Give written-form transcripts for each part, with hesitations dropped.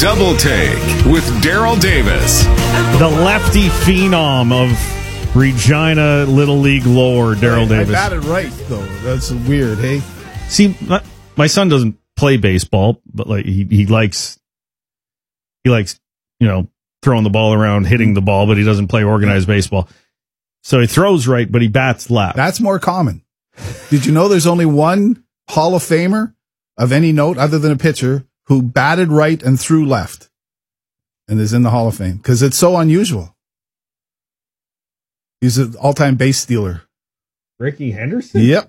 Double Take with Daryl Davis. The lefty phenom of Regina Little League lore, Daryl Davis. I batted right, though. That's weird, hey? See, my son doesn't play baseball, but like he likes, throwing the ball around, hitting the ball, but he doesn't play organized baseball. So he throws right, but he bats left. That's more common. Did you know there's only one Hall of Famer of any note other than a pitcher who batted right and threw left and is in the Hall of Fame? Because it's so unusual. He's an all-time base stealer. Ricky Henderson? Yep.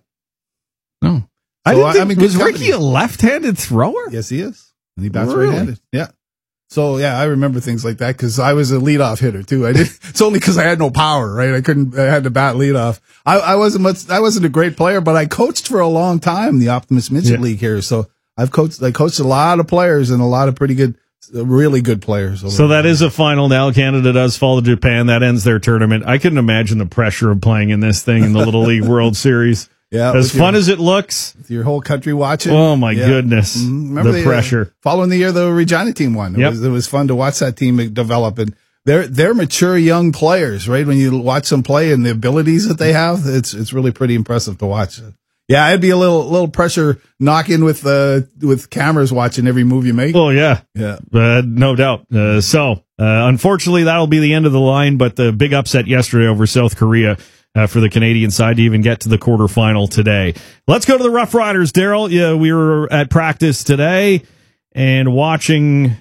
No. Was Ricky a left-handed thrower? Yes, he is. And he bats Really? right-handed. Yeah. So, yeah, I remember things like that because I was a leadoff hitter, too. It's only because I had no power, right? I had to bat leadoff. I wasn't a great player, but I coached for a long time in the Optimus Midget League here. So I coached a lot of players and a lot of really good players. So that is a final now. Canada does fall to Japan. That ends their tournament. I couldn't imagine the pressure of playing in this thing in the Little League World Series. Yeah, as fun as it looks. With your whole country watching. Oh, my goodness. Remember the pressure. Following the year, the Regina team won. It was fun to watch that team develop. And they're mature young players, right? When you watch them play and the abilities that they have, it's really pretty impressive to watch. Yeah, it'd be a little pressure knock-in with cameras watching every move you make. Oh, yeah. Yeah. No doubt. Unfortunately, that'll be the end of the line, but the big upset yesterday over South Korea for the Canadian side to even get to the quarterfinal today. Let's go to the Rough Riders, Daryl. Yeah, we were at practice today and watching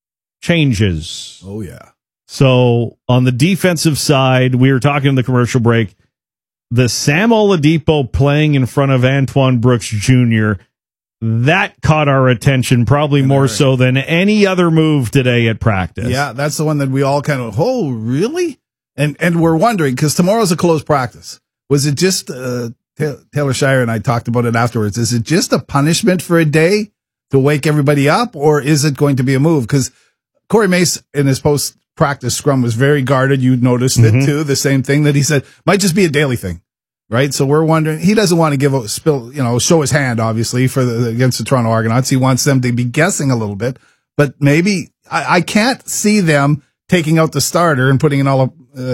changes. Oh, yeah. So on the defensive side, we were talking in the commercial break, the Sam Oladipo playing in front of Antoine Brooks Jr., that caught our attention probably more so than any other move today at practice. Yeah, that's the one that we all kind of, oh, really? And we're wondering, because tomorrow's a closed practice. Was it just, Taylor Shire and I talked about it afterwards, is it just a punishment for a day to wake everybody up, or is it going to be a move? Because Corey Mace in his post-practice scrum was very guarded. You noticed it too, the same thing that he said, might just be a daily thing, right? So we're wondering, he doesn't want to show his hand, obviously, against the Toronto Argonauts. He wants them to be guessing a little bit, but maybe, I can't see them taking out the starter and putting in all of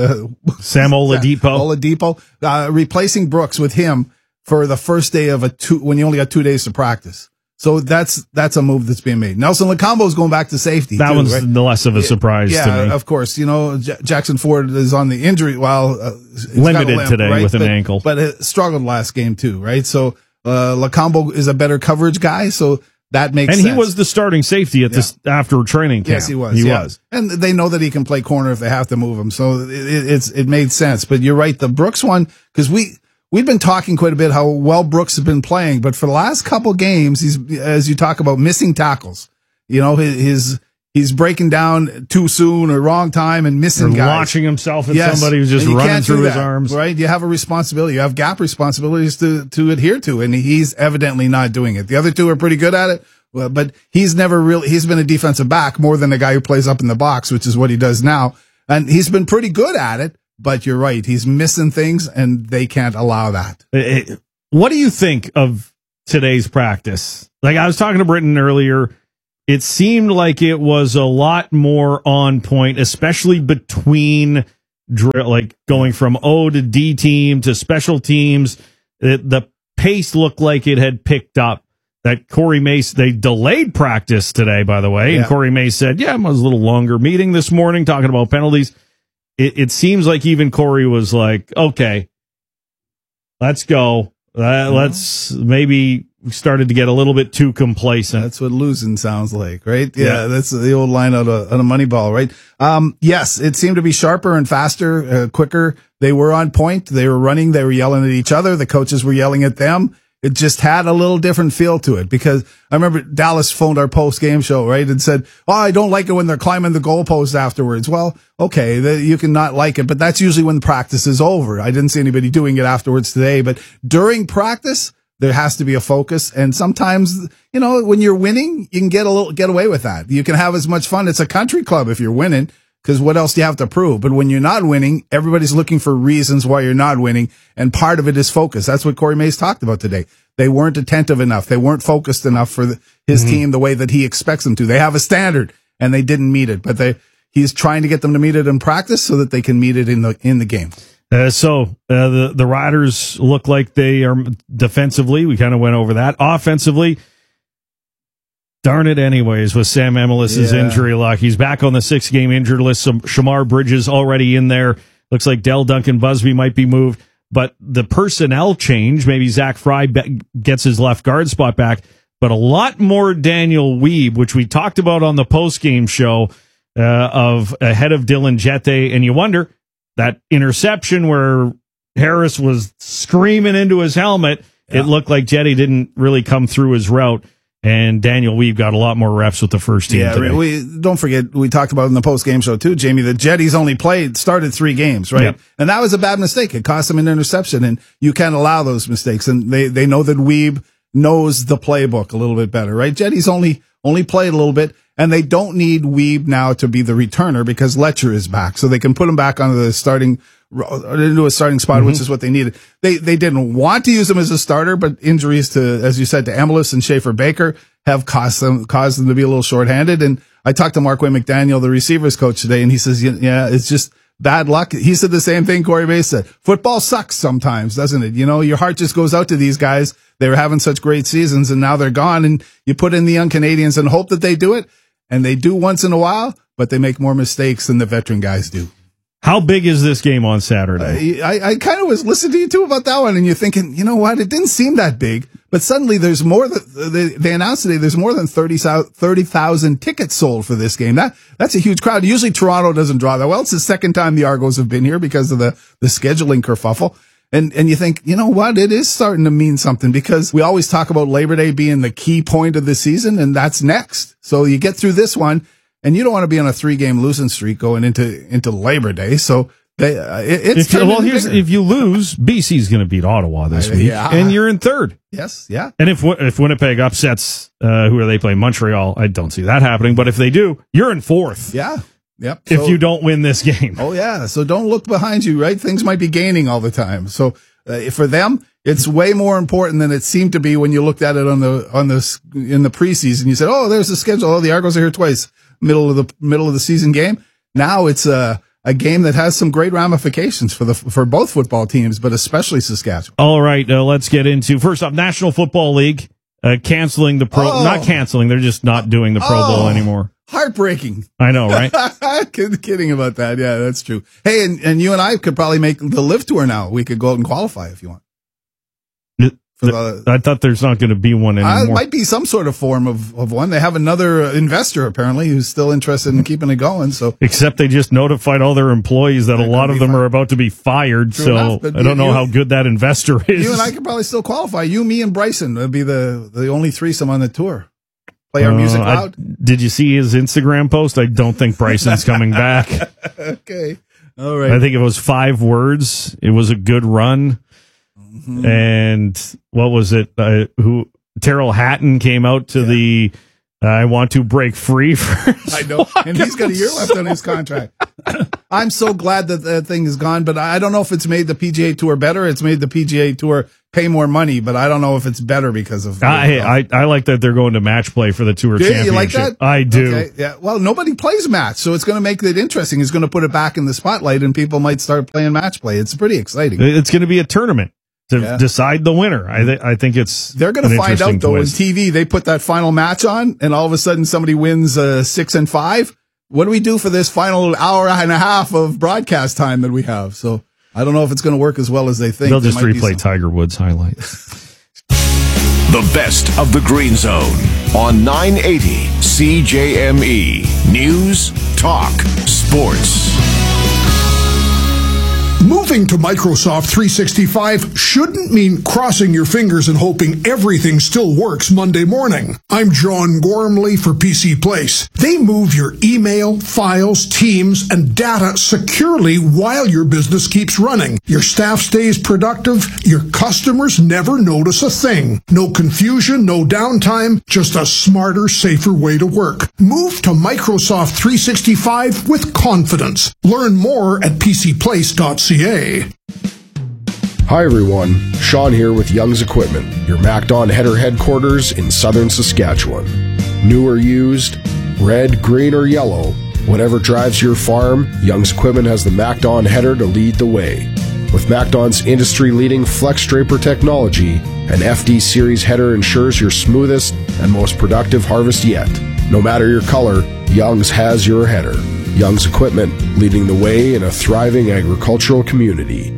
Sam Oladipo, replacing Brooks with him for the first day of when you only got 2 days to practice. So that's a move that's being made. Nelson Lacombo is going back to safety. That one's right? Less of a surprise to me. Yeah, of course. Jackson Ford is on the injury. Limited today with an ankle, but it struggled last game too, right? So Lacombo is a better coverage guy. So that makes sense. And he was the starting safety at this after training camp. Yes, he was. He was. And they know that he can play corner if they have to move him. So it made sense. But you're right. The Brooks one, because we've been talking quite a bit how well Brooks has been playing, but for the last couple games, he's, as you talk about, missing tackles. He's breaking down too soon or wrong time and missing guys. Launching himself at somebody who's just running through his arms. Right? You have a responsibility. You have gap responsibilities to adhere to, and he's evidently not doing it. The other two are pretty good at it, but he's been a defensive back more than a guy who plays up in the box, which is what he does now. And he's been pretty good at it, but you're right. He's missing things, and they can't allow that. What do you think of today's practice? Like I was talking to Britton earlier, it seemed like it was a lot more on point, especially between like going from O to D team to special teams. The pace looked like it had picked up. That Corey Mace, they delayed practice today, by the way. And Corey Mace said, it was a little longer meeting this morning talking about penalties. It seems like even Corey was like, okay, let's go. Let's maybe started to get a little bit too complacent. That's what losing sounds like, right? Yeah, that's the old line out of Moneyball, right? Yes, it seemed to be sharper and faster, quicker. They were on point. They were running. They were yelling at each other. The coaches were yelling at them. It just had a little different feel to it, because I remember Dallas phoned our post-game show, right, and said, I don't like it when they're climbing the goalpost afterwards. Well, okay, you can not like it, but that's usually when practice is over. I didn't see anybody doing it afterwards today, but during practice, there has to be a focus. And sometimes, when you're winning, you can get away with that. You can have as much fun. It's a country club if you're winning, because what else do you have to prove? But when you're not winning, everybody's looking for reasons why you're not winning. And part of it is focus. That's what Corey Mace talked about today. They weren't attentive enough. They weren't focused enough for his team the way that he expects them to. They have a standard, and they didn't meet it. But he's trying to get them to meet it in practice so that they can meet it in the game. The Riders look like they are defensively. We kind of went over that. Offensively, darn it anyways, with Sam Emilis's injury luck. He's back on the 6-game injured list. Shamar Bridges already in there. Looks like Dell Duncan Busby might be moved. But the personnel change, maybe Zach Fry gets his left guard spot back. But a lot more Daniel Weeb, which we talked about on the post-game show of ahead of Dylan Jette. And you wonder, that interception where Harris was screaming into his helmet, it looked like Jette didn't really come through his route. And Daniel Weeb got a lot more reps with the first team today. Don't forget, we talked about in the post-game show too, Jamie, that Jetty's only started 3 games, right? Yep. And that was a bad mistake. It cost him an interception, and you can't allow those mistakes. And they know that Weeb knows the playbook a little bit better, right? Jetty's only played a little bit, and they don't need Weeb now to be the returner because Letcher is back. So they can put him back onto the into a starting spot, which is what they needed. They didn't want to use him as a starter, but injuries to, as you said, to Emilis and Schaefer Baker have caused them to be a little shorthanded. And I talked to Mark Wayne McDaniel, the receivers coach, today, and he says, yeah, it's just bad luck. He said the same thing Corey Bay said. Football sucks sometimes, doesn't it? You know, your heart just goes out to these guys. They were having such great seasons, and now they're gone, and you put in the young Canadians and hope that they do it, and they do once in a while, but they make more mistakes than the veteran guys do. How big is this game on Saturday? I kind of was listening to you too about that one, and you're thinking, you know what? It didn't seem that big, but suddenly there's more. They announced today there's more than 30,000 tickets sold for this game. That's a huge crowd. Usually Toronto doesn't draw that well. It's the second time the Argos have been here because of the scheduling kerfuffle. And you think, you know what? It is starting to mean something because we always talk about Labor Day being the key point of the season, and that's next. So you get through this one. And you don't want to be on a 3-game losing streak going into Labor Day. So if you lose, BC's going to beat Ottawa this week, and you're in third. Yes, yeah. And if Winnipeg upsets, who are they playing? Montreal. I don't see that happening. But if they do, you're in fourth. Yeah. Yep. If you don't win this game. Oh yeah. So don't look behind you. Right. Things might be gaining all the time. So for them, it's way more important than it seemed to be when you looked at it in the preseason. You said, "Oh, there's the schedule. Oh, the Argos are here twice." Middle of the season game. Now it's a game that has some great ramifications for both football teams, but especially Saskatchewan. All right, let's get into first off National Football League canceling the not canceling. They're just not doing the Pro Bowl anymore. Heartbreaking. I know, right? Kidding about that. Yeah, that's true. Hey, and you and I could probably make the Live Tour now. We could go out and qualify if you want. I thought there's not going to be one anymore. It might be some sort of form of one. They have another investor apparently who's still interested in keeping it going. So, except they just notified all their employees that a lot of them are about to be fired. True enough, I don't know how good that investor is. You and I could probably still qualify. You, me, and Bryson would be the only threesome on the tour. Play our music loud. Did you see his Instagram post? I don't think Bryson's coming back. Okay, all right. I think it was 5 words. It was a good run. Mm-hmm. And what was it? Terrell Hatton came out to the I want to break free first. I know. And he's got a year left on his contract. I'm so glad that thing is gone, but I don't know if it's made the PGA Tour better. It's made the PGA Tour pay more money, but I don't know if it's better because of I like that they're going to match play for the Tour Championship. You like that? I do. Okay. Yeah. Well, nobody plays match, so it's going to make it interesting. It's going to put it back in the spotlight, and people might start playing match play. It's pretty exciting. It's going to be a tournament to decide the winner. I think they're going to find out though twist. In TV they put that final match on, and all of a sudden somebody wins 6 and 5. What do we do for this final hour and a half of broadcast time that we have? So I don't know if it's going to work as well as they think. They'll just replay Tiger Woods highlights. The best of the Green Zone on 980 CJME News Talk Sports. Moving to Microsoft 365 shouldn't mean crossing your fingers and hoping everything still works Monday morning. I'm John Gormley for PC Place. They move your email, files, teams, and data securely while your business keeps running. Your staff stays productive. Your customers never notice a thing. No confusion, no downtime, just a smarter, safer way to work. Move to Microsoft 365 with confidence. Learn more at PCPlace.ca. Hi everyone, Sean here with Young's Equipment, your MacDon header headquarters in southern Saskatchewan. New or used, red, green, or yellow, whatever drives your farm, Young's Equipment has the MacDon header to lead the way. With MacDon's industry-leading Flex Draper technology, an FD Series header ensures your smoothest and most productive harvest yet. No matter your color, Young's has your header. Young's Equipment, leading the way in a thriving agricultural community.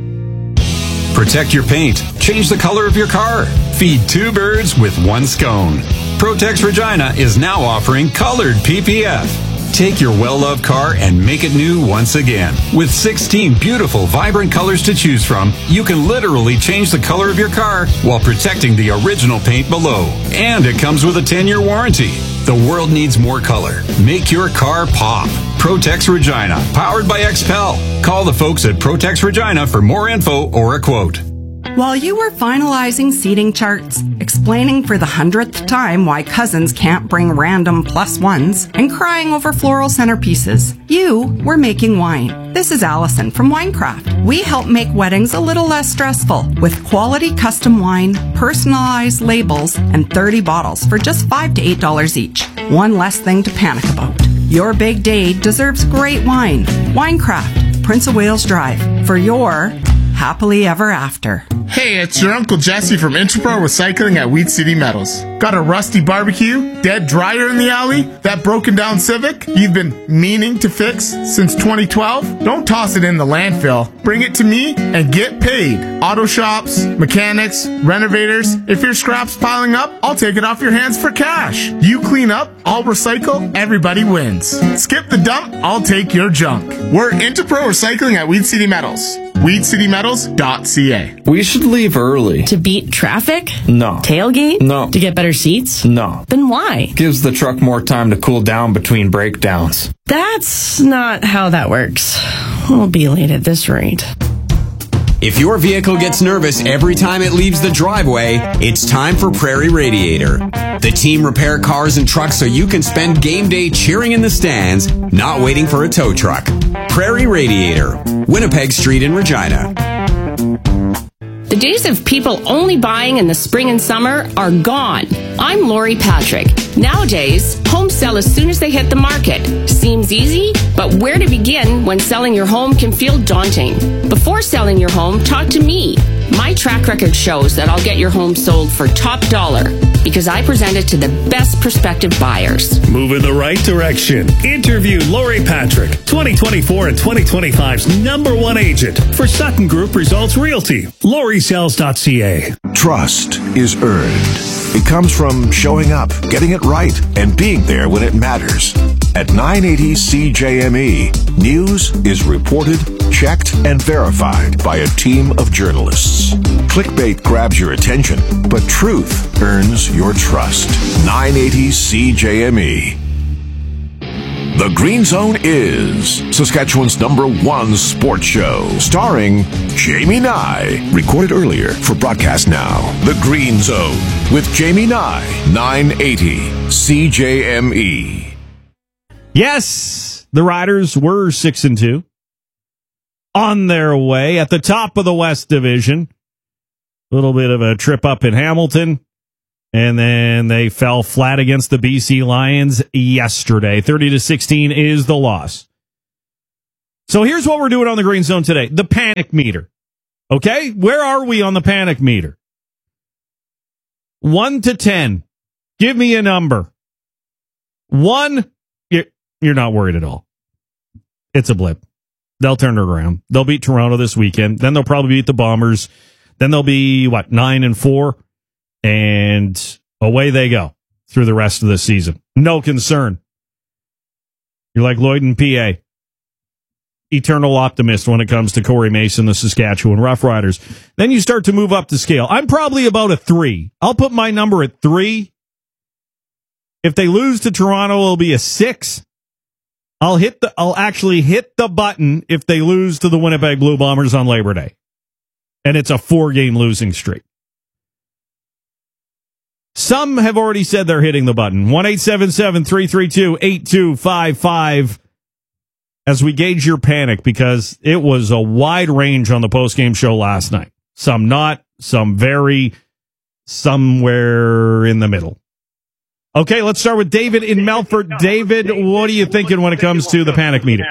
Protect your paint. Change the color of your car. Feed two birds with one scone. Protex Regina is now offering colored PPF. Take your well-loved car and make it new once again. With 16 beautiful, vibrant colors to choose from, you can literally change the color of your car while protecting the original paint below. And it comes with a 10-year warranty. The world needs more color. Make your car pop. Protex Regina, powered by XPEL. Call the folks at Protex Regina for more info or a quote. While you were finalizing seating charts, explaining for the 100th time why cousins can't bring random +1s, and crying over floral centerpieces, you were making wine. This is Allison from Winecraft. We help make weddings a little less stressful with quality custom wine, personalized labels, and 30 bottles for just $5 to $8 each. One less thing to panic about. Your big day deserves great wine. Winecraft, Prince of Wales Drive, for your happily ever after. Hey, it's your Uncle Jesse from Interpro Recycling at Weed City Metals. Got a rusty barbecue, dead dryer in the alley, that broken down Civic you've been meaning to fix since 2012? Don't toss it in the landfill. Bring it to me and get paid. Auto shops, mechanics, renovators. If your scrap's piling up, I'll take it off your hands for cash. You clean up, I'll recycle, everybody wins. Skip the dump, I'll take your junk. We're Interpro Recycling at Weed City Metals. WeedCityMetals.ca. We should leave early. To beat traffic? No. Tailgate? No. To get better seats? No. Then why? Gives the truck more time to cool down between breakdowns. That's not how that works. We'll be late at this rate. If your vehicle gets nervous every time it leaves the driveway, it's time for Prairie Radiator. The team repair cars and trucks so you can spend game day cheering in the stands, not waiting for a tow truck. Prairie Radiator, Winnipeg Street in Regina. The days of people only buying in the spring and summer are gone. I'm Lori Patrick. Nowadays, homes sell as soon as they hit the market. Seems easy, but where to begin when selling your home can feel daunting? Before selling your home, talk to me. My track record shows that I'll get your home sold for top dollar because I present it to the best prospective buyers. Move in the right direction. Interview Lori Patrick, 2024 and 2025's #1 agent for Sutton Group Results Realty. LoriSells.ca. Trust is earned. It comes from showing up, getting it right, and being there when it matters. At 980 CJME, news is reported, checked, and verified by a team of journalists. Clickbait grabs your attention, but truth earns your trust. 980 CJME. The Green Zone is Saskatchewan's #1 sports show, starring Jamie Nye. Recorded earlier for broadcast now. The Green Zone with Jamie Nye, 980 CJME. Yes, the Riders were 6-2 on their way at the top of the West Division. A little bit of a trip up in Hamilton. And then they fell flat against the BC Lions yesterday. 30-16 is the loss. So here's what we're doing on the Green Zone today. The panic meter. Okay? Where are we on the panic meter? 1 to 10. Give me a number. 1, you're not worried at all. It's a blip. They'll turn it around. They'll beat Toronto this weekend. Then they'll probably beat the Bombers. Then they'll be, 9-4? And away they go through the rest of the season. No concern. You're like Lloyd and PA. Eternal optimist when it comes to Corey Mason, the Saskatchewan Roughriders. Then you start to move up the scale. I'm probably about a 3. I'll put my number at 3. If they lose to Toronto, it'll be a 6. I'll actually hit the button if they lose to the Winnipeg Blue Bombers on Labor Day. And it's a 4-game losing streak. Some have already said they're hitting the button. 1-877-332-8255 as we gauge your panic, because it was a wide range on the postgame show last night. Some not, some very, somewhere in the middle. Okay, let's start with David in Melfort. David, what are you thinking when it comes to the panic meter?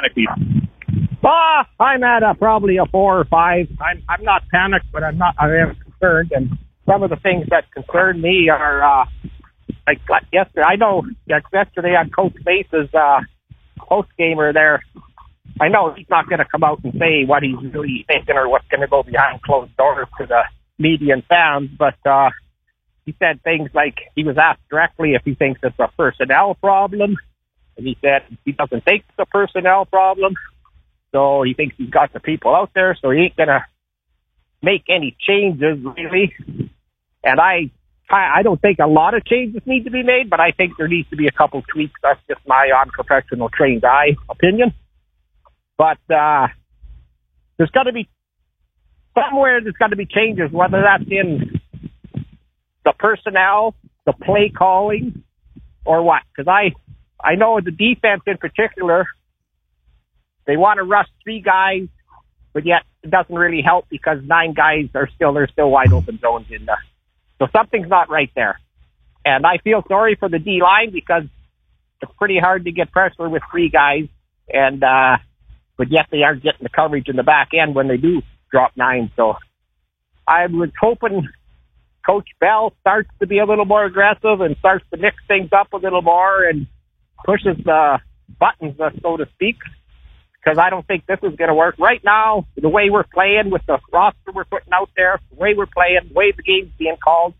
I'm at probably a 4 or 5. I'm not panicked, but I am concerned. And some of the things that concern me are like yesterday. I know yesterday on Coach Base's post gamer there. I know he's not going to come out and say what he's really thinking or what's going to go behind closed doors to the media and fans, but he said things like he was asked directly if he thinks it's a personnel problem, and he said he doesn't think it's a personnel problem, so he thinks he's got the people out there, so he ain't going to make any changes, really. And I don't think a lot of changes need to be made, but I think there needs to be a couple tweaks. That's just my unprofessional trained eye opinion. But there's got to be somewhere. There's got to be changes, whether that's in the personnel, the play calling, or what. Because I know the defense in particular, they want to rush 3 guys, but yet it doesn't really help because 9 guys there's still wide open zones in there. So something's not right there. And I feel sorry for the D line because it's pretty hard to get pressure with 3 guys, and but yet they aren't getting the coverage in the back end when they do drop 9. So I was hoping Coach Bell starts to be a little more aggressive and starts to mix things up a little more and pushes the buttons, so to speak, because I don't think this is going to work. Right now, the way we're playing with the roster we're putting out there, the way we're playing, the way the game's being called,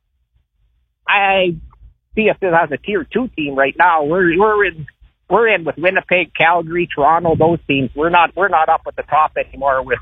I see us as a Tier 2 team right now. We're in with Winnipeg, Calgary, Toronto, those teams. We're not up at the top anymore with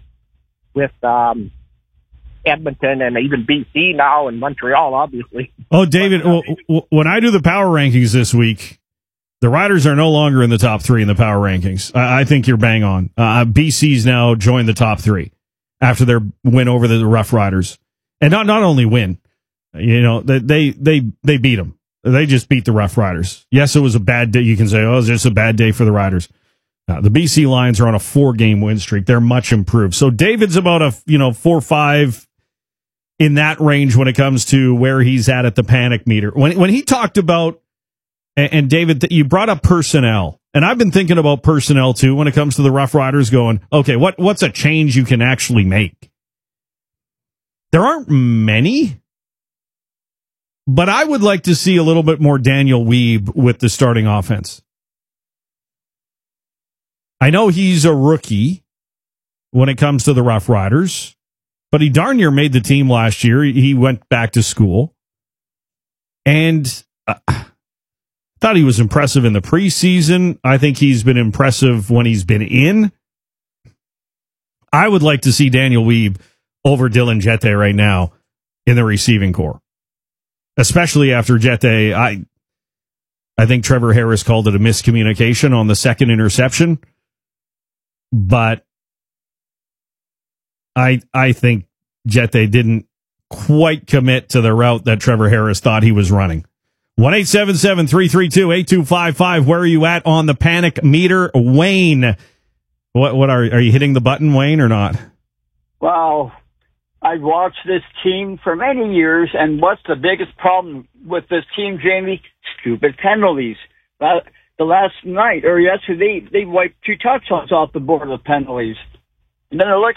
Edmonton and even BC now and Montreal, obviously. Oh, David, when I do the power rankings this week, the Riders are no longer in the top 3 in the power rankings. I think you're bang on. BC's now joined the top 3 after their win over the Rough Riders, and not only win, they beat them. They just beat the Rough Riders. Yes, it was a bad day. You can say, it's just a bad day for the Riders. The BC Lions are on a 4-game win streak. They're much improved. So David's about a 4-5 in that range when it comes to where he's at the panic meter. When he talked about, and David, you brought up personnel, and I've been thinking about personnel too when it comes to the Rough Riders going, okay, what's a change you can actually make? There aren't many. But I would like to see a little bit more Daniel Wiebe with the starting offense. I know he's a rookie when it comes to the Rough Riders, but he darn near made the team last year. He went back to school. And thought he was impressive in the preseason. I think he's been impressive when he's been in. I would like to see Daniel Wiebe over Dylan Jette right now in the receiving corps. Especially after Jette, I think Trevor Harris called it a miscommunication on the second interception. But I think Jette didn't quite commit to the route that Trevor Harris thought he was running. 1-877-332-8255. Where are you at on the panic meter? Wayne, what are you hitting the button, Wayne, or not? Well, I've watched this team for many years, and what's the biggest problem with this team, Jamie? Stupid penalties. The last night, or yesterday, they wiped 2 touchdowns off the board with penalties. And then I look